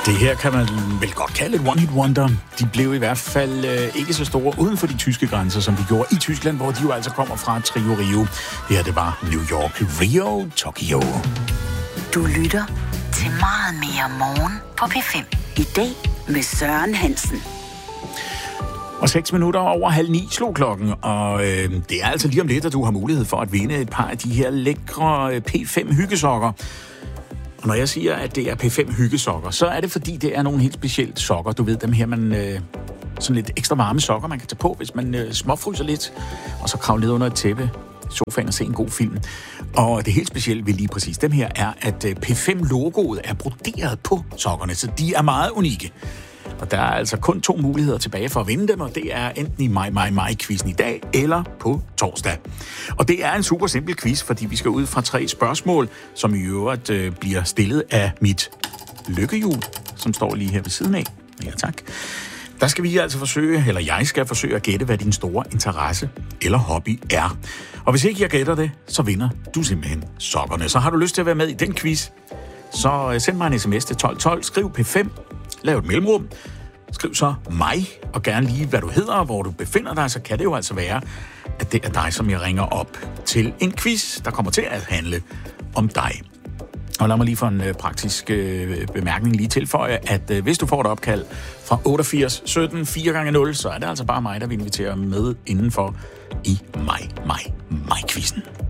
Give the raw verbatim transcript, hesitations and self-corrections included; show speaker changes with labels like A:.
A: Det her kan man vel godt kalde et one-hit wonder. De blev i hvert fald øh, ikke så store uden for de tyske grænser, som de gjorde i Tyskland, hvor de jo altså kommer fra Trio Rio. Det her, det var New York, Rio, Tokyo.
B: Du lytter til Meget Mere Morgen på P fem. I dag med Søren Hansen.
A: Og seks minutter over halv ni slog klokken, og øh, det er altså lige om lidt, at du har mulighed for at vinde et par af de her lækre P fem hyggesokker. Og når jeg siger, at det er P fem hyggesokker, så er det fordi, det er nogle helt specielle sokker. Du ved, dem her, man øh, sådan lidt ekstra varme sokker, man kan tage på, hvis man øh, småfryser lidt, og så kravle ned under et tæppe i sofaen og se en god film. Og det helt specielle ved lige præcis dem her er, at øh, P fem-logoet er broderet på sokkerne, så de er meget unikke. Og der er altså kun to muligheder tilbage for at vinde dem, og det er enten i mig, mig, mig-quizzen i dag, eller på torsdag. Og det er en super simpel quiz, fordi vi skal ud fra tre spørgsmål, som i øvrigt øh, bliver stillet af mit lykkehjul, som står lige her ved siden af. Ja, tak. Der skal vi altså forsøge, eller jeg skal forsøge at gætte, hvad din store interesse eller hobby er. Og hvis ikke jeg gætter det, så vinder du simpelthen sokkerne. Så har du lyst til at være med i den quiz, så send mig en sms til tolv tolv, skriv P fem, lav et mellemrum, skriv så mig, og gerne lige, hvad du hedder og hvor du befinder dig, så kan det jo altså være, at det er dig, som jeg ringer op til en quiz, der kommer til at handle om dig. Og lad mig lige for en øh, praktisk øh, bemærkning lige tilføje, at øh, hvis du får et opkald fra otteogfirs sytten fire gange nul, så er det altså bare mig, der vil invitere med indenfor i mig, mig, mig-quizzen.